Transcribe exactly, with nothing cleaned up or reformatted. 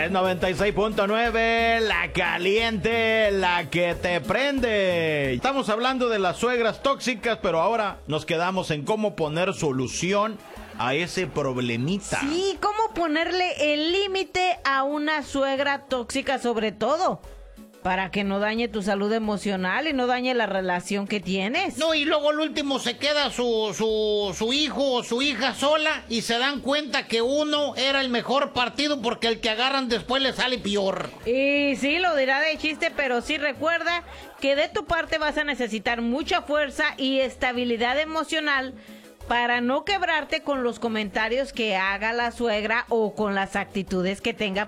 Es noventa y seis punto nueve, la caliente, la que te prende. Estamos hablando de las suegras tóxicas, pero ahora nos quedamos en cómo poner solución a ese problemita. Sí, cómo ponerle el límite a una suegra tóxica, sobre todo para que no dañe tu salud emocional y no dañe la relación que tienes. No, y luego al último se queda su, su, su hijo o su hija sola y se dan cuenta que uno era el mejor partido porque el que agarran después le sale peor. Y sí, lo dirá de chiste, pero sí recuerda que de tu parte vas a necesitar mucha fuerza y estabilidad emocional para no quebrarte con los comentarios que haga la suegra o con las actitudes que tenga